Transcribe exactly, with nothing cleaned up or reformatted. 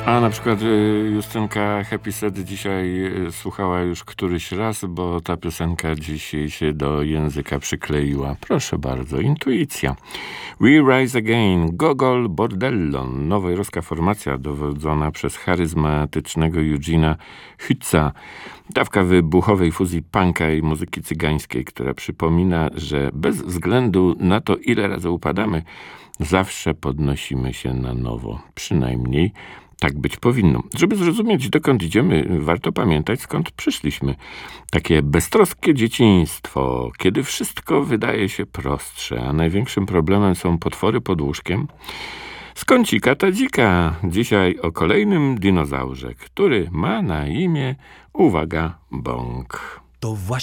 A na przykład y, Justynka Happy Sad dzisiaj y, słuchała już któryś raz, bo ta piosenka dzisiaj się do języka przykleiła. Proszę bardzo, intuicja. We Rise Again, Gogol Bordello, nowojorska formacja dowodzona przez charyzmatycznego Eugena Hütza. Dawka wybuchowej fuzji punka i muzyki cygańskiej, która przypomina, że bez względu na to, ile razy upadamy, zawsze podnosimy się na nowo. Przynajmniej tak być powinno. Żeby zrozumieć, dokąd idziemy, warto pamiętać, skąd przyszliśmy. Takie beztroskie dzieciństwo, kiedy wszystko wydaje się prostsze, a największym problemem są potwory pod łóżkiem. Z kącika tadzika. Dzisiaj o kolejnym dinozaurze, który ma na imię, uwaga, Bąk. To właśnie